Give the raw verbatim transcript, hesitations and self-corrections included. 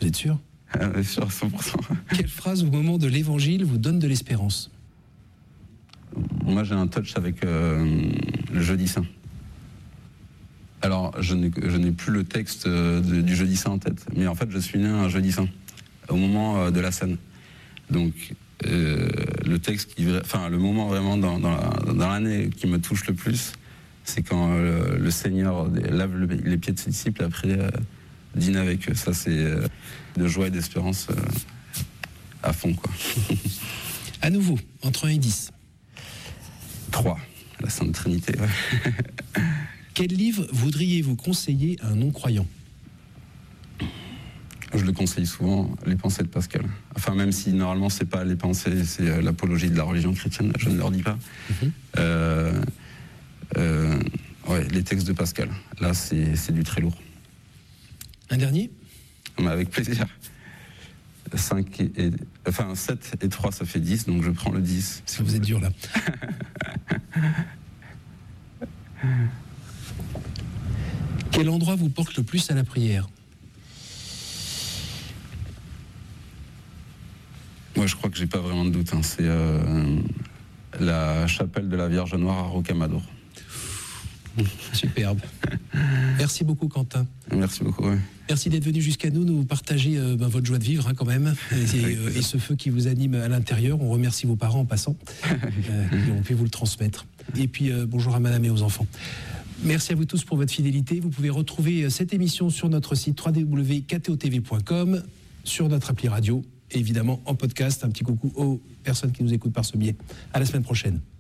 Vous êtes sûr ? euh, Sûr à cent pour cent. Quelle phrase au moment de l'évangile vous donne de l'espérance ? Moi, j'ai un touch avec euh, le Jeudi Saint. Alors, je n'ai, je n'ai plus le texte de, du Jeudi Saint en tête, mais en fait, je suis né un Jeudi Saint, au moment de la scène. Donc, euh, le texte, qui, enfin, le moment vraiment dans, dans, la, dans l'année qui me touche le plus, c'est quand euh, le Seigneur lave le, les pieds de ses disciples et après euh, dîne avec eux. Ça, c'est euh, de joie et d'espérance euh, à fond, quoi. À nouveau, entre un et dix. trois, la Sainte Trinité. Ouais. Quel livre voudriez-vous conseiller à un non-croyant ? Je le conseille souvent, Les Pensées de Pascal. Enfin, même si normalement c'est pas les pensées, c'est l'apologie de la religion chrétienne, je ne leur dis pas. Mm-hmm. Euh, euh, ouais, les textes de Pascal. Là, c'est, c'est du très lourd. Un dernier ? Mais avec plaisir. cinq et, et, enfin, sept et trois, ça fait dix, donc je prends le dix. Si vous, vous êtes dur là. Quel endroit vous porte le plus à la prière ? Moi, je crois que j'ai pas vraiment de doute. Hein. C'est euh, la chapelle de la Vierge Noire à Rocamadour. Superbe. Merci beaucoup, Quentin. Merci beaucoup. Ouais. Merci d'être venu jusqu'à nous, nous partager euh, ben, votre joie de vivre hein, quand même, et, et, euh, et ce feu qui vous anime à l'intérieur. On remercie vos parents en passant, euh, et on peut vous le transmettre. Et puis euh, bonjour à madame et aux enfants. Merci à vous tous pour votre fidélité. Vous pouvez retrouver cette émission sur notre site w w w point k t o t v point com, sur notre appli radio, et évidemment en podcast. Un petit coucou aux personnes qui nous écoutent par ce biais. À la semaine prochaine.